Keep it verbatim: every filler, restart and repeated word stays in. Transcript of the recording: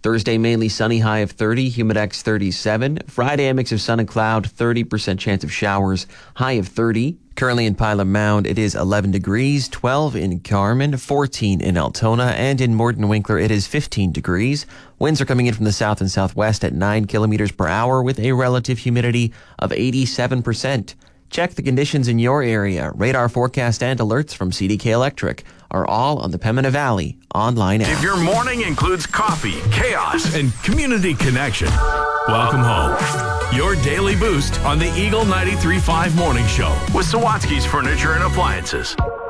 Thursday, mainly sunny, high of thirty, Humidex thirty-seven. Friday, a mix of sun and cloud, thirty percent chance of showers, high of thirty. Currently in Pilot Mound, it is eleven degrees, twelve in Carmen, fourteen in Altona, and in Morden Winkler, it is fifteen degrees. Winds are coming in from the south and southwest at nine kilometers per hour with a relative humidity of eighty-seven percent. Check the conditions in your area. Radar forecast and alerts from C D K Electric are all on the Pembina Valley online app. If your morning includes coffee, chaos, and community connection, welcome home. Your daily boost on the Eagle ninety-three point five Morning Show with Sawatsky's Furniture and Appliances.